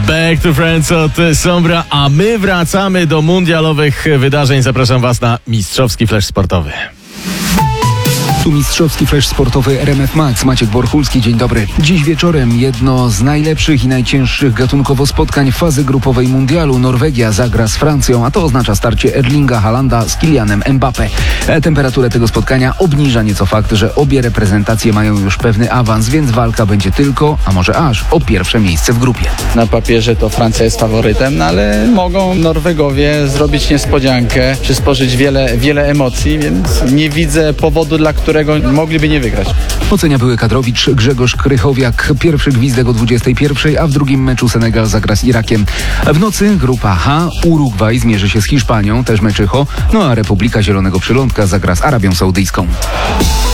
Back to Friends od Sombra, a my wracamy do mundialowych wydarzeń. Zapraszam Was na mistrzowski flash sportowy. Tu mistrzowski flash sportowy RMF Max. Maciek Borchulski, dzień dobry. Dziś wieczorem jedno z najlepszych i najcięższych gatunkowo spotkań fazy grupowej mundialu. Norwegia zagra z Francją, a to oznacza starcie Erlinga Haalanda z Kylianem Mbappé. Temperaturę tego spotkania obniża nieco fakt, że obie reprezentacje mają już pewny awans, więc walka będzie tylko, a może aż, o pierwsze miejsce w grupie. Na papierze to Francja jest faworytem, ale mogą Norwegowie zrobić niespodziankę, przysporzyć wiele emocji, więc nie widzę powodu, dla którego mogliby nie wygrać. Ocenia były kadrowicz Grzegorz Krychowiak. Pierwszy gwizdek o 21:00, a w drugim meczu Senegal zagra z Irakiem. W nocy grupa H. Urugwaj zmierzy się z Hiszpanią, też meczycho, a Republika Zielonego Przylądka zagra z Arabią Saudyjską.